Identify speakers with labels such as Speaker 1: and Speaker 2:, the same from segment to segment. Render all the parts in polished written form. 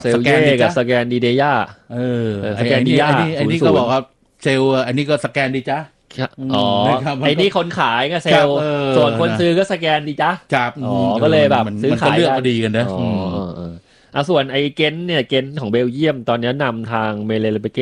Speaker 1: เซลเย่กับสแกนดิเดีย
Speaker 2: สแกนดิยาอันนี้ก็บอกว่าเซลอันนี้ก็สแกนดิจ้า
Speaker 1: อ๋อไอ้นี่คนขายก็เซลส่วนคนซื้อก็สแกนดิจ้าอ๋อก็เลยแบบซื้อขาย
Speaker 2: เลือกดีกันนะ
Speaker 1: ส่วนไอ้เกนเนี่ยเกนของเบลเยียมตอนนี้นำทางเมเลเบเก้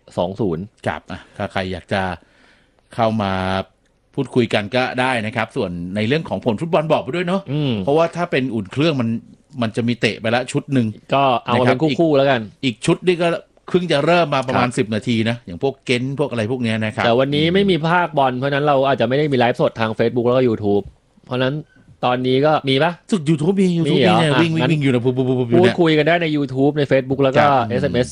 Speaker 1: 2-0
Speaker 2: ครับถ้าใครอยากจะเข้ามาพูดคุยกันก็ได้นะครับส่วนในเรื่องของผลฟุตบอลบอกไปด้วยเนาะเพราะว่าถ้าเป็นอุ่นเครื่องมันจะมีเตะไปแล้วชุดหนึ่ง
Speaker 1: ก็เอามาเป็นคู่ๆแล้วกัน
Speaker 2: อีกชุดนี่ก็เพิ่งจะเริ่มมาประมาณ10 นาทีนะอย่างพวกเกนพวกอะไรพวกนี้นะครับ
Speaker 1: แต่วันนี้ไม่มีภาคบอลเพราะนั้นเราอาจจะไม่ได้มีไลฟ์สดทาง Facebook แล้วก็ YouTube เพราะนั้นตอนนี้ก็มีปะ
Speaker 2: สุด YouTube มีเนี่ยวิ่งอยู่นะ
Speaker 1: พูดคุยกันได้ใน YouTube ใน Facebook แล้วก็ SMS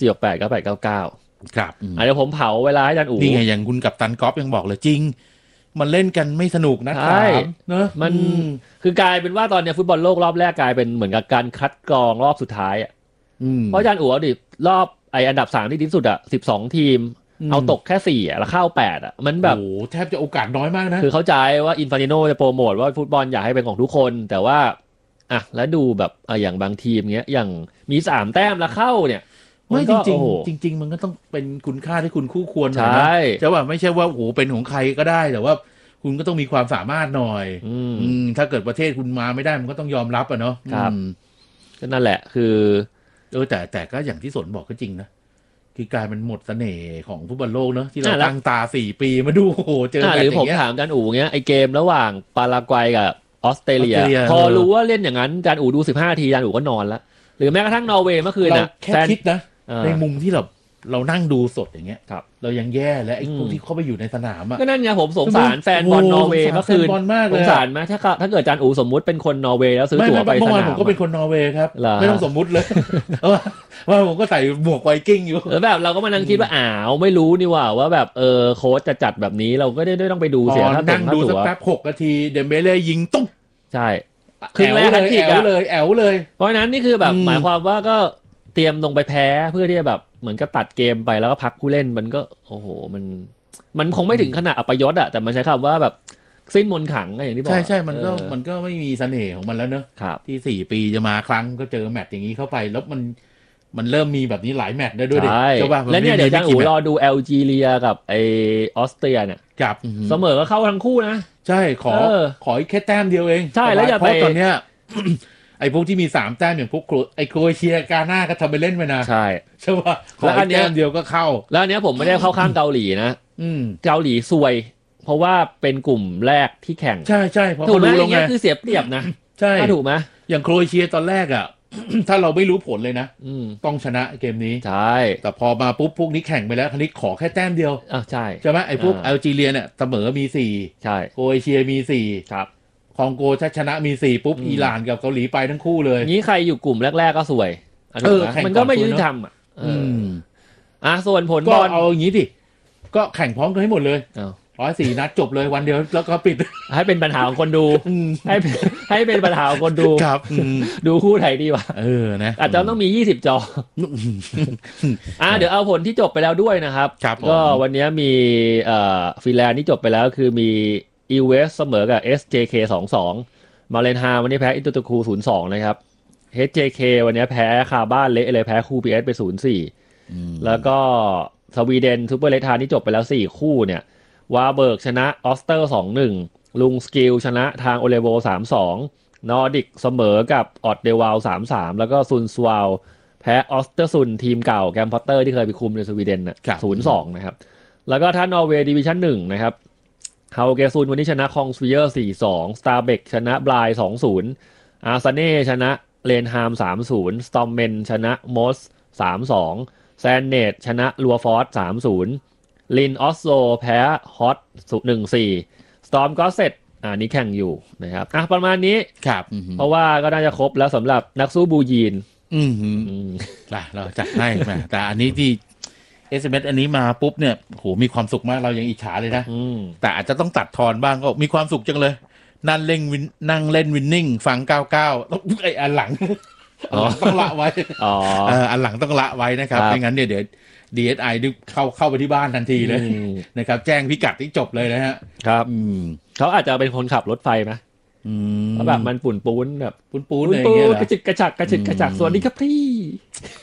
Speaker 1: 4689899
Speaker 2: ครับ
Speaker 1: เดี๋ยวผมเผาเวลาให้อาจารย์อู๋
Speaker 2: นี่ไงอย่างคุณกัปตันก๊อฟยังบอกเลยจริงมันเล่นกันไม่สนุกนะ
Speaker 1: ใช่เนอะมันคือกลายเป็นว่าตอนนี้ฟุตบอลโลกรอบแรกกลายเป็นเหมือนกับการคัดกรองรอบสุดท้ายเพราะอาจารย์อู๋ดิรอบอันดับ3ที่ดีที่สุด12 ทีมเอาตกแค่4แล้วเข้า8มันแบบ
Speaker 2: โอ้แทบจะโอกาสน้อยมากนะ
Speaker 1: คือเข้าใจว่าอินฟานติโนจะโปรโมทว่าฟุตบอลอยากให้เป็นของทุกคนแต่ว่าแล้วดูแบบอย่างบางทีมเงี้ยอย่างมี3 แต้มแล้วเข้าเนี่ย
Speaker 2: ไม่จริงมันก็ต้องเป็นคุณค่าที่คุณคู่ควรหน่อยนะจะว่าไม่ใช่ว่าโอ้เป็นของใครก็ได้แต่ว่าคุณก็ต้องมีความสามารถหน่อยถ้าเกิดประเทศคุณมาไม่ได้มันก็ต้องยอมรับเนาะ
Speaker 1: ครับก็นั่นแหละคือ
Speaker 2: แต่ก็อย่างที่สนบอกก็จริงนะคือกลายเป็นหมดเสน่ห์ของฟุตบอลโลกเนาะที่เราตั้งตา4 ปีมาดูโอ้โหเจอแบบ
Speaker 1: หรือผมถามอาจารย์อู๋เงี้ยไอเกมระหว่างปารากวัยกับออสเตรเลียพอรู้ว่าเล่นอย่างนั้นอาจารย์อู๋ดู15 นาทีอาจารย์อู๋ก็นอนแล้วหรือแม้กระทั่งนอร์เวย์เมื่อคืน
Speaker 2: น่ะแค่คิดนะในมุมที่เรานั่งดูสดอย่างเงี้ยเรายังแย่และไอ้พวกที่เข้าไปอยู่ในสนาม
Speaker 1: ก็นั่นไงผมสงสารแฟนบอลนอร์เวย์เมื่อคืนสงสารไหมถ้าเกิดอาจารย์อู๋สมมุติเป็นคนนอร์เวย์แล้วซื้อตั๋วไปสนาม
Speaker 2: ผมก็เป็นคนนอร์เวย์ครับไม่ต้องสมมุติเลยว่าผมก็ใส่หมวกไวกิ้งอยู่
Speaker 1: แบบเราก็มานั่งคิดว่าไม่รู้นี่ว่าแบบโค้ชจะจัดแบบนี้เราก็ได้ต้องไปดูเสียถ้า
Speaker 2: นั่งดูสักแป๊บ6 นาทีเดมเบเล่ยิงตุ๊บ
Speaker 1: ใช่
Speaker 2: คือแรกแอวเลย
Speaker 1: เพราะฉะนั้นนี่คือแบบหมายความว่าก็เตรียมลงไปแพ้เพื่อที่จะแบบเหมือนกับตัดเกมไปแล้วก็พักผู้เล่นมันก็โอ้โหมันคงไม่ถึงขนาดอัปยศแต่มันใช้คำว่าแบบสิ้นมนต์ขลังอย่างที่บอก
Speaker 2: ใช่มันก็ไม่มีเสน่ห์ของมันแล้วเนอะที่4 ปีจะมาครั้งก็เจอแมตช์อย่างนี้เข้าไปแล้วมันเริ่มมีแบบนี้หลายแมตช์ได้ด้วย
Speaker 1: แล้วเนี่ยเดี๋ยวอาจารย์อู๋รอดูแอลจีเรียกับไอออสเตรียเนี่ยเสมอก็เข้าทั้งคู่นะ
Speaker 2: ใช่ขอแค่แต้มเดียวเอง
Speaker 1: ใช่แล้วอย่าไป
Speaker 2: ตอนเนี้ยไอ้พวกที่มี3 แต้มอย่างพวกไอ้โครเอเชียกาหน้าก็ทำไปเล่นไปนะ
Speaker 1: ใช่
Speaker 2: ป่ะแล้วอันแต้มเดียวก็เข้า
Speaker 1: แล้วอันเนี้ยผมไม่ได้เข้าข้างเกาหลีนะเกาหลีซวยเพราะว่าเป็นกลุ่มแรกที่แข่ง
Speaker 2: ใช่เพราะ
Speaker 1: ถูกไหมอย่างเงี้ยคือเสียเปรียบนะ
Speaker 2: ใช่
Speaker 1: ถูกไหม
Speaker 2: อย่างโครเอเชียตอนแรกถ้าเราไม่รู้ผลเลยนะต้องชนะเกมนี้
Speaker 1: ใช่
Speaker 2: แต่พอมาปุ๊บพวกนี้แข่งไปแล้วคันนี้ขอแค่แต้มเดียวใช่ไหมไอ้พวกแอลจีเรียเนี่ยเสมอมี4
Speaker 1: ใช่
Speaker 2: โครเอเชียมี4
Speaker 1: ครับ
Speaker 2: คองโกชนะมี4ปุ๊บอิหร่านกับเกาหลีไปทั้งคู่เลย
Speaker 1: นี้ใครอยู่กลุ่มแรกๆก็สวยมันก็ไม่ยุติธรรมส่วนผลบอล
Speaker 2: เอาอย่างนี้ดิก็แข่งพร้อมกันให้หมดเลย104 นัดจบเลยวันเดียวแล้วก็ปิด
Speaker 1: ให้เป็นปัญหาของคนดูให้เป็นปัญหาของคนดู
Speaker 2: ครับ
Speaker 1: ดูคู่ไหนดีวะ
Speaker 2: นะ
Speaker 1: อาจจะต้องมี20 จอเดี๋ยวเอาผลที่จบไปแล้วด้วยนะครับก็วันนี้มีฟินแลนด์ที่จบไปแล้วคือมีอีเวสเสมอกับ SJK 2-2 มาเลนฮาวันนี้แพ้อินเตอร์ตูคู 0-2 นะครับ HJK วันนี้แพ้คาบ้านเละเลยแพ้คู่ PS ไป 0-4 แล้วก็สวีเดนซูเปอร์เลทาที่จบไปแล้ว4 คู่เนี่ยวาเบิร์กชนะออสเตอร์ 2-1 ลุงสกิลชนะทางโอเลโว 3-2 นอร์ดิกเสมอกับออดเดวาล 3-3 แล้วก็ซุนสวาลแพ้ออสเตอร์ซุนทีมเก่าแกมพอตเตอร์ที่เคยไปคุมในสวีเดน0-2 นะครับแล้วก็ถ้านอร์เวย์ดิวิชั่น1นะครับเฮาเกซุนวันนี้ชนะคองสวีเออร์ 4-2 สตาร์เบกชนะบลาย 2-0 อาร์ซาเน่ชนะเลนฮาม 3-0 สตอมเมนชนะมอส 3-2 แซนเนตชนะลัวฟอร์ด 3-0 ลินออสโซแพ้ฮอต 1-4 สตอร์มก็เสร็จนี้แข่งอยู่นะครับประมาณนี้
Speaker 2: ครับ
Speaker 1: เพราะว่าก็น่าจะครบแล้วสำหรับนักสู้บูยีน
Speaker 2: เราจัดให้แต่อันนี้ที่SMS อันนี้มาปุ๊บเนี่ยโหมีความสุขมากเรายังอิจฉาเลยนะแต่อาจจะต้องตัดทอนบ้างก็มีความสุขจังเลยนั่งเล่นวินนิ่งฟัง99แล้วไอ้อันหลังต้องละไว้อันหลังต้องละไว้นะครับไม่งั้นเดี๋ยว DSI เข้าไปที่บ้านทันทีเลยนะครับแจ้งพิกัดที่จบเลยนะฮะ
Speaker 1: ครับเขาอาจจะเป็นคนขับรถไฟไหมเพราะแบบมันปูนแบบ
Speaker 2: ปูนอะไรอย่างเงี้ย
Speaker 1: กระจึกกระฉักสวัสดีครับพี่